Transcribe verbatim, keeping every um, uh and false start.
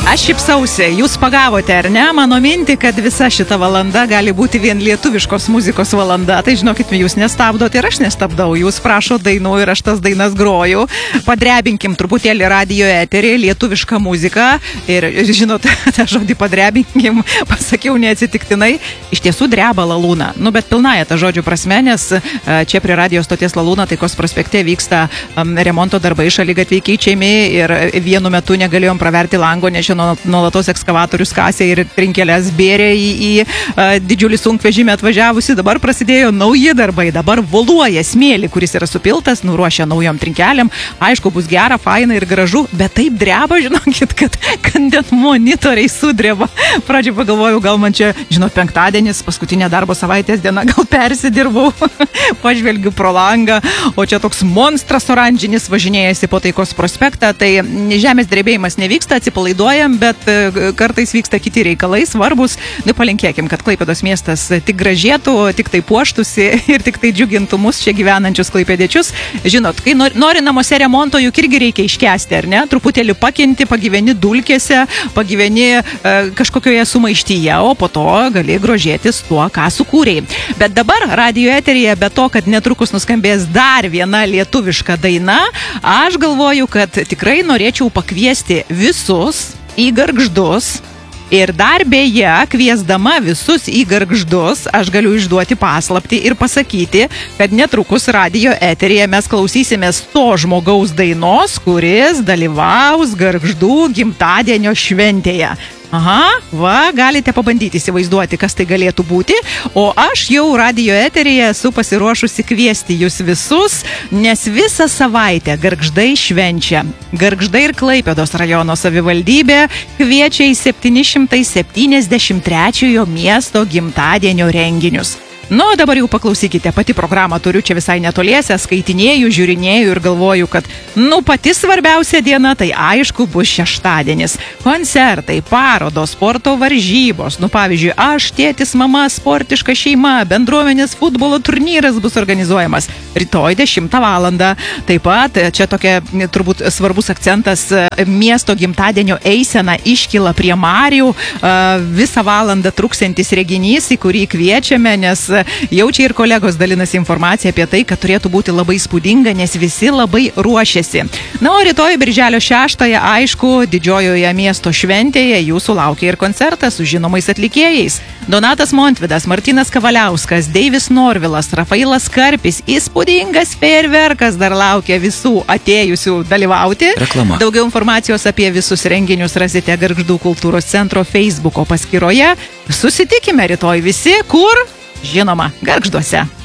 Aš šipsausi, jūs pagavote, ar ne? Mano mintį, kad visa šita valanda gali būti vien lietuviškos muzikos valanda. Tai žinokit, jūs nestabdot ir aš nestabdau. Jūs prašo dainų ir aš tas dainas groju. Padrebinkim truputėlį radio eterį, lietuvišką muziką. Ir žinot, tą žodį padrebinkim pasakiau neatsitiktinai. Iš tiesų dreba lalūna. Nu, bet pilnąją tą žodžių prasme, nes čia prie radio stoties Lalūna Taikos prospekte vyksta um, remonto darbai, šaligatviai keičiami ir vienu metu negalėjom praverti lango, nes nuolatos ekskavatorius kasė ir trinkelės bėrė į, į uh, didžiulį sunkvežimį atvažiavusi. Dabar prasidėjo nauji darbai. Dabar voluoja smėlį, kuris yra supiltas, nuruošia naujom trinkelėm. Aišku, bus gera, faina ir gražu, bet taip dreba, žinokit, kad, kad net monitoriai sudreba. Pradžiai pagalvojau, gal man čia, žinot, penktadienis, paskutinė darbo savaitės diena, gal persidirbau. Pažvelgiu pro langą, o čia toks monstras oranžinis važinėjasi po Taikos prospektą. Tai žemės drebėjimas nevyksta, atsipalaiduoja, bet kartais vyksta kiti reikalai svarbus. Nu, palinkėkim, kad Klaipėdos miestas tik gražėtų, tik tai puoštųsi ir tik tai džiugintų mus čia gyvenančius klaipėdiečius. Žinot, kai nori namuose remonto, juk irgi reikia iškęsti, ar ne? Truputėlį pakinti, pagyveni dulkėse, pagyveni e, kažkokioje sumaištyje, o po to gali grožėtis tuo, ką sukūrei. Bet dabar radio eteryje, be to, kad netrukus nuskambės dar viena lietuviška daina, aš galvoju, kad tikrai norėčiau pakviesti visus į Gargždus. Ir dar beje, kviesdama visus į Gargždus, aš galiu išduoti paslaptį ir pasakyti, kad netrukus radio eteryje mes klausysimės to žmogaus dainos, kuris dalyvaus Gargždų gimtadienio šventėje. Aha, va, galite pabandyti įsivaizduoti, kas tai galėtų būti, o aš jau radio eteryje esu pasiruošusi kviesti jūs visus, nes visą savaitę Gargždai švenčia. Gargždai ir Klaipėdos rajono savivaldybė kviečia į septyni šimtai septyniasdešimt trečiojo miesto gimtadienio renginius. Nu, dabar jau paklausykite, pati programą turiu čia visai netoliese, skaitinėju, žiūrinėju ir galvoju, kad, nu, pati svarbiausia diena, tai aišku, bus šeštadienis. Koncertai, parodos, sporto varžybos, nu, pavyzdžiui, aš, tėtis, mama, sportiška šeima, bendruomenės futbolo turnyras bus organizuojamas rytoj dešimtą valandą. Taip pat čia tokia turbūt svarbus akcentas miesto gimtadienio eisena iškyla prie Marių, visą valandą truksiantis reginys, į kurį kviečiame, nes jau čia ir kolegos dalinasi informacija apie tai, kad turėtų būti labai įspūdinga, nes visi labai ruošiasi. Na, o rytoj birželio šeštąją, aišku, didžiojoje miesto šventėje jūsų laukia ir koncertas su žinomais atlikėjais. Donatas Montvidas, Martynas Kavaliauskas, Deivis Norvilas, Rafailas Karpis. Įspūdingas fejerverkas dar laukia visų atėjusių dalyvauti. Reklama. Daugiau informacijos apie visus renginius rasite Gargždų kultūros centro Facebooko paskyroje. Susitikime rytoj visi, kur? Žinoma, Gargžduose.